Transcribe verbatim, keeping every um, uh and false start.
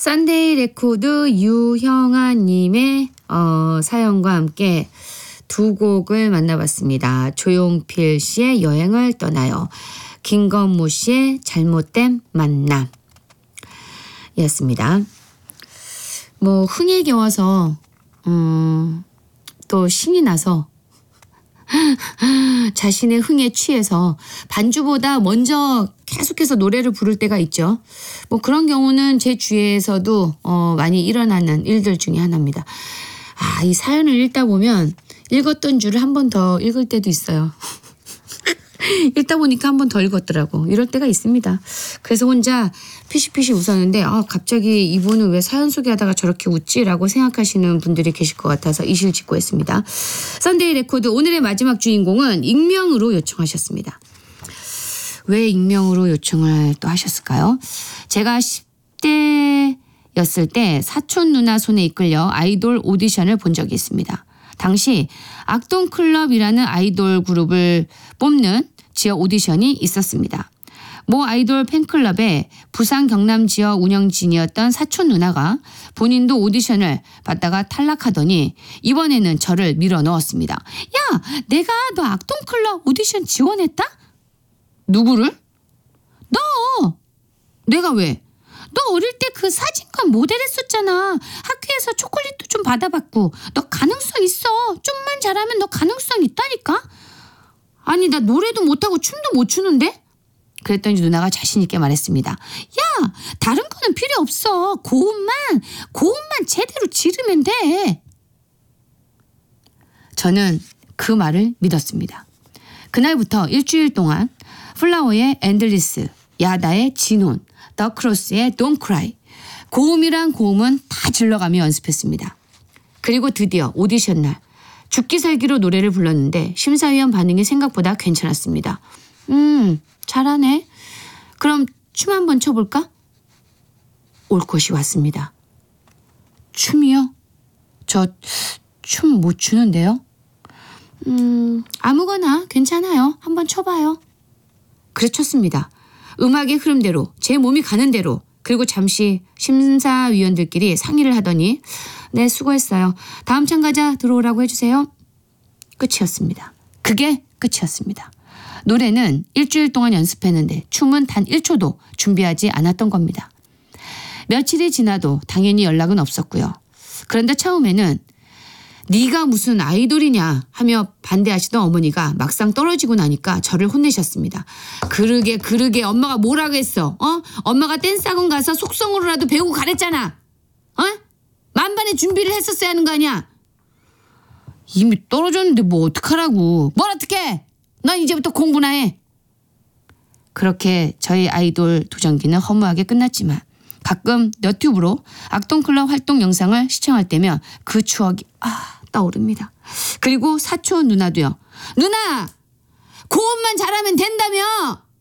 썬데이 레코드 유형아님의 어, 사연과 함께 두 곡을 만나봤습니다. 조용필 씨의 여행을 떠나요. 김건모 씨의 잘못된 만남 이었습니다. 뭐 흥에 겨워서 음, 또 신이 나서 자신의 흥에 취해서 반주보다 먼저 계속해서 노래를 부를 때가 있죠. 뭐 그런 경우는 제 주위에서도 어 많이 일어나는 일들 중에 하나입니다. 아, 이 사연을 읽다 보면 읽었던 줄을 한 번 더 읽을 때도 있어요. 읽다 보니까 한 번 더 읽었더라고. 이럴 때가 있습니다. 그래서 혼자 피식피식 웃었는데 아, 갑자기 이분은 왜 사연 소개하다가 저렇게 웃지라고 생각하시는 분들이 계실 것 같아서 이실직고 했습니다. 썬데이 레코드 오늘의 마지막 주인공은 익명으로 요청하셨습니다. 왜 익명으로 요청을 또 하셨을까요? 제가 십 대였을 때 사촌 누나 손에 이끌려 아이돌 오디션을 본 적이 있습니다. 당시 악동클럽이라는 아이돌 그룹을 뽑는 지역 오디션이 있었습니다. 모 아이돌 팬클럽의 부산 경남 지역 운영진이었던 사촌 누나가 본인도 오디션을 받다가 탈락하더니 이번에는 저를 밀어 넣었습니다. 야, 내가 너 악동클럽 오디션 지원했다? 누구를? 너! 내가 왜? 너 어릴 때 그 사진관 모델 했었잖아. 학교에서 초콜릿도 좀 받아봤고. 너 가능성 있어. 좀만 잘하면 너 가능성 있다니까. 아니, 나 노래도 못하고 춤도 못 추는데? 그랬더니 누나가 자신 있게 말했습니다. 야, 다른 거는 필요 없어. 고음만, 고음만 제대로 지르면 돼. 저는 그 말을 믿었습니다. 그날부터 일주일 동안 플라워의 엔들리스, 야다의 진혼, 더 크로스의 Don't Cry, 고음이란 고음은 다 질러가며 연습했습니다. 그리고 드디어 오디션 날 죽기 살기로 노래를 불렀는데 심사위원 반응이 생각보다 괜찮았습니다. 음, 잘하네. 그럼 춤 한번 춰볼까? 올 것이 왔습니다. 춤이요? 저 춤 못 추는데요? 음, 아무거나 괜찮아요. 한번 춰봐요. 그래 췄습니다. 음악의 흐름대로 제 몸이 가는 대로. 그리고 잠시 심사위원들끼리 상의를 하더니 네, 수고했어요. 다음 참가자 들어오라고 해주세요. 끝이었습니다. 그게 끝이었습니다. 노래는 일주일 동안 연습했는데 춤은 단 일 초도 준비하지 않았던 겁니다. 며칠이 지나도 당연히 연락은 없었고요. 그런데 처음에는 네가 무슨 아이돌이냐 하며 반대하시던 어머니가 막상 떨어지고 나니까 저를 혼내셨습니다. 그러게 그러게 엄마가 뭐라고 했어? 어? 엄마가 댄스학원 가서 속성으로라도 배우고 가랬잖아. 어? 만반의 준비를 했었어야 하는 거 아니야? 이미 떨어졌는데 뭐 어떡하라고. 뭘 어떡해? 넌 이제부터 공부나 해. 그렇게 저희 아이돌 도전기는 허무하게 끝났지만 가끔 너튜브로 악동클럽 활동 영상을 시청할 때면 그 추억이 아 떠오릅니다. 그리고 사촌 누나도요. 누나! 고음만 잘하면 된다며!